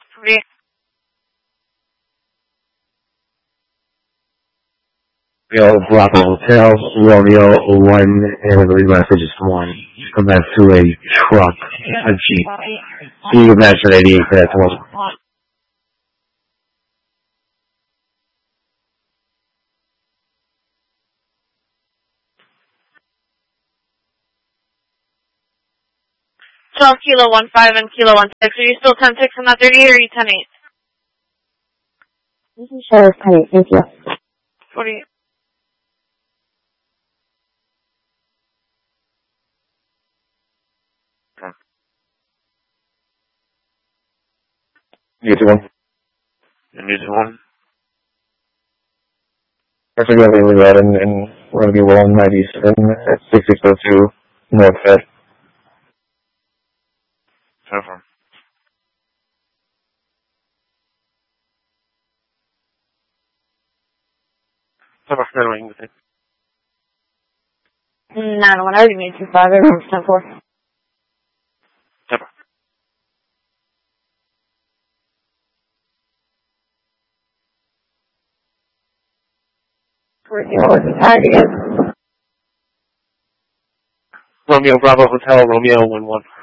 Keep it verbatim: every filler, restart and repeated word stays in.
forty-eight. Romeo Bravo Hotel, Romeo one, and I believe my message is one. Come back to a truck, a Jeep. Can you match an eighty-eight for that one? twelve kilo one five and kilo one six. Are you still ten six on that thirty or are you ten eight? This is Sheriff ten eight, thank you. forty-eight. You get to one. And you to one. Actually, we're going to leave that and, and we're going to be one ninety-seven at sixty-six oh two North Fed. Over. Over. No, no, with it. nine one, I already made two five, I remember ten four. Over. Where's the tag again? Romeo Bravo Hotel, Romeo one one.